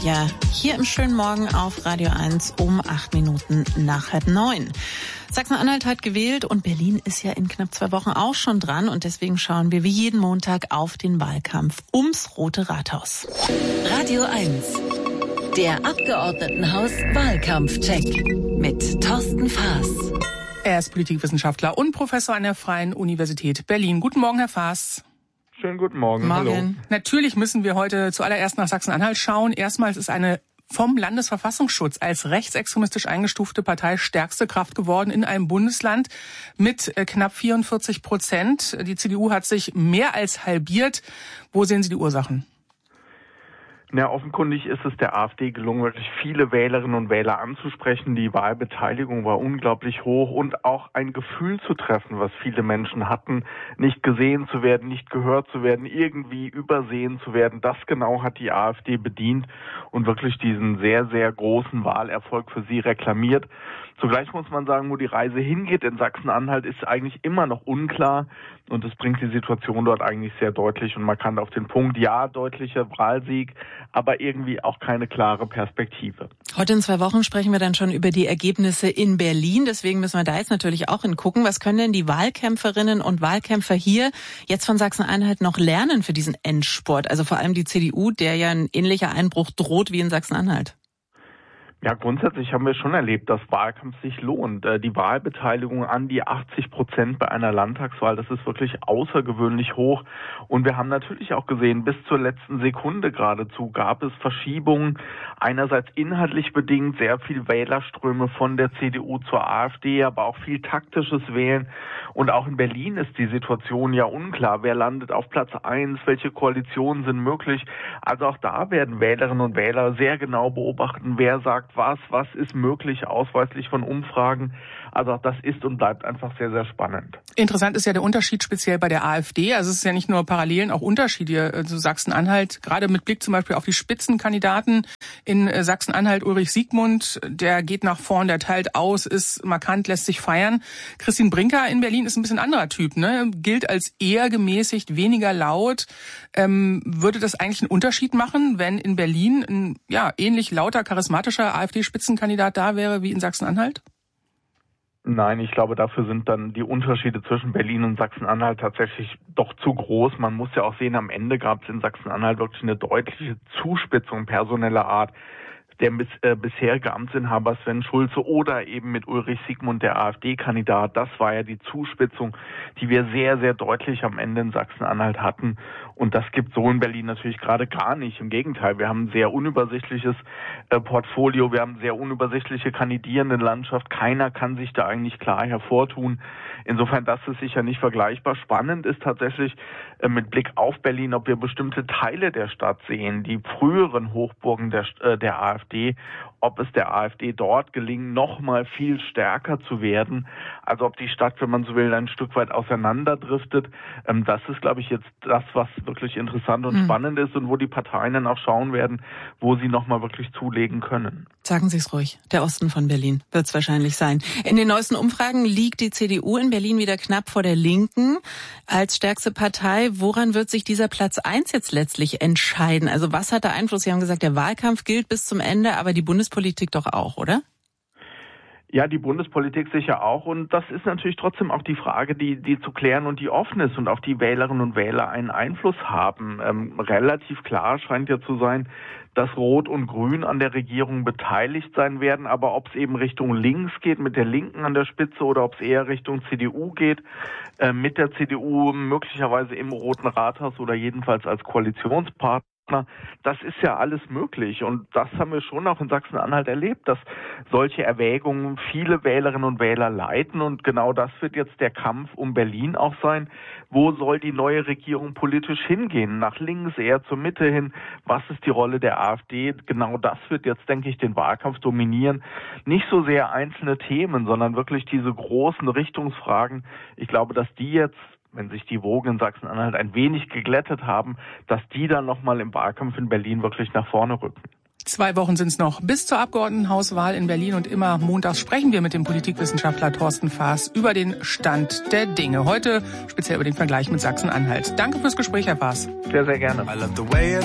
Ja, hier im schönen Morgen auf Radio 1 um 8 Minuten nach 8:30. Sachsen-Anhalt hat gewählt und Berlin ist ja in knapp 2 Wochen auch schon dran. Und deswegen schauen wir wie jeden Montag auf den Wahlkampf ums Rote Rathaus. Radio 1, der Abgeordnetenhaus-Wahlkampfcheck mit Thorsten Faas. Er ist Politikwissenschaftler und Professor an der Freien Universität Berlin. Guten Morgen, Herr Faas. Schönen guten Morgen. Morgen. Hallo. Natürlich müssen wir heute zuallererst nach Sachsen-Anhalt schauen. Erstmals ist eine vom Landesverfassungsschutz als rechtsextremistisch eingestufte Partei stärkste Kraft geworden in einem Bundesland mit knapp 44%. Die CDU hat sich mehr als halbiert. Wo sehen Sie die Ursachen? Ja, offenkundig ist es der AfD gelungen, wirklich viele Wählerinnen und Wähler anzusprechen. Die Wahlbeteiligung war unglaublich hoch und auch ein Gefühl zu treffen, was viele Menschen hatten, nicht gesehen zu werden, nicht gehört zu werden, irgendwie übersehen zu werden. Das genau hat die AfD bedient und wirklich diesen sehr, sehr großen Wahlerfolg für sie reklamiert. Zugleich muss man sagen, wo die Reise hingeht in Sachsen-Anhalt, ist eigentlich immer noch unklar. Und das bringt die Situation dort eigentlich sehr deutlich und markant auf den Punkt. Ja, deutlicher Wahlsieg, aber irgendwie auch keine klare Perspektive. Heute in 2 Wochen sprechen wir dann schon über die Ergebnisse in Berlin. Deswegen müssen wir da jetzt natürlich auch hingucken. Was können denn die Wahlkämpferinnen und Wahlkämpfer hier jetzt von Sachsen-Anhalt noch lernen für diesen Endspurt? Also vor allem die CDU, der ja ein ähnlicher Einbruch droht wie in Sachsen-Anhalt. Ja, grundsätzlich haben wir schon erlebt, dass Wahlkampf sich lohnt. Die Wahlbeteiligung an die 80% bei einer Landtagswahl, das ist wirklich außergewöhnlich hoch. Und wir haben natürlich auch gesehen, bis zur letzten Sekunde geradezu gab es Verschiebungen. Einerseits inhaltlich bedingt sehr viel Wählerströme von der CDU zur AfD, aber auch viel taktisches Wählen. Und auch in Berlin ist die Situation ja unklar. Wer landet auf Platz 1? Welche Koalitionen sind möglich? Also auch da werden Wählerinnen und Wähler sehr genau beobachten, wer sagt was ist möglich, ausweislich von Umfragen. Also auch das ist und bleibt einfach sehr, sehr spannend. Interessant ist ja der Unterschied speziell bei der AfD. Also es ist ja nicht nur Parallelen, auch Unterschiede zu Sachsen-Anhalt. Gerade mit Blick zum Beispiel auf die Spitzenkandidaten in Sachsen-Anhalt, Ulrich Siegmund, der geht nach vorn, der teilt aus, ist markant, lässt sich feiern. Christine Brinker in Berlin ist ein bisschen anderer Typ, ne? Gilt als eher gemäßigt, weniger laut. Würde das eigentlich einen Unterschied machen, wenn in Berlin ein ähnlich lauter, charismatischer AfD-Spitzenkandidat da wäre wie in Sachsen-Anhalt? Nein, ich glaube, dafür sind dann die Unterschiede zwischen Berlin und Sachsen-Anhalt tatsächlich doch zu groß. Man muss ja auch sehen, am Ende gab es in Sachsen-Anhalt wirklich eine deutliche Zuspitzung personeller Art. Der bisherige Amtsinhaber Sven Schulze oder eben mit Ulrich Siegmund, der AfD-Kandidat, das war ja die Zuspitzung, die wir sehr, sehr deutlich am Ende in Sachsen-Anhalt hatten. Und das gibt so in Berlin natürlich gerade gar nicht. Im Gegenteil, wir haben ein sehr unübersichtliches Portfolio, wir haben eine sehr unübersichtliche Kandidierendenlandschaft. Keiner kann sich da eigentlich klar hervortun. Insofern, das ist sicher nicht vergleichbar. Spannend ist tatsächlich mit Blick auf Berlin, ob wir bestimmte Teile der Stadt sehen, die früheren Hochburgen der AfD, ob es der AfD dort gelingt, noch mal viel stärker zu werden. Also ob die Stadt, wenn man so will, ein Stück weit auseinanderdriftet. Das ist, glaube ich, jetzt das, was wirklich interessant und spannend ist und wo die Parteien dann auch schauen werden, wo sie noch mal wirklich zulegen können. Sagen Sie es ruhig. Der Osten von Berlin wird es wahrscheinlich sein. In den neuesten Umfragen liegt die CDU in Berlin wieder knapp vor der Linken als stärkste Partei. Woran wird sich dieser Platz 1 jetzt letztlich entscheiden? Also was hat da Einfluss? Sie haben gesagt, der Wahlkampf gilt bis zum Ende, aber die Bundespolitik doch auch, oder? Ja, die Bundespolitik sicher auch. Und das ist natürlich trotzdem auch die Frage, die zu klären und die offen ist und auf die Wählerinnen und Wähler einen Einfluss haben. Relativ klar scheint ja zu sein, dass Rot und Grün an der Regierung beteiligt sein werden. Aber ob es eben Richtung links geht, mit der Linken an der Spitze, oder ob es eher Richtung CDU geht, mit der CDU möglicherweise im Roten Rathaus oder jedenfalls als Koalitionspartner, das ist ja alles möglich. Und das haben wir schon auch in Sachsen-Anhalt erlebt, dass solche Erwägungen viele Wählerinnen und Wähler leiten. Und genau das wird jetzt der Kampf um Berlin auch sein. Wo soll die neue Regierung politisch hingehen? Nach links, eher zur Mitte hin? Was ist die Rolle der AfD? Genau das wird jetzt, denke ich, den Wahlkampf dominieren. Nicht so sehr einzelne Themen, sondern wirklich diese großen Richtungsfragen. Ich glaube, dass die jetzt, wenn sich die Wogen in Sachsen-Anhalt ein wenig geglättet haben, dass die dann nochmal im Wahlkampf in Berlin wirklich nach vorne rücken. 2 Wochen sind es noch bis zur Abgeordnetenhauswahl in Berlin und immer montags sprechen wir mit dem Politikwissenschaftler Thorsten Faas über den Stand der Dinge. Heute speziell über den Vergleich mit Sachsen-Anhalt. Danke fürs Gespräch, Herr Faas. Sehr, sehr gerne.